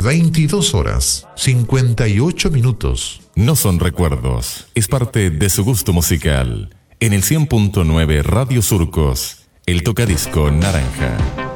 22 horas, 58 minutos. No son recuerdos, es parte de su gusto musical. En el 100.9 Radio Surcos, el tocadisco naranja.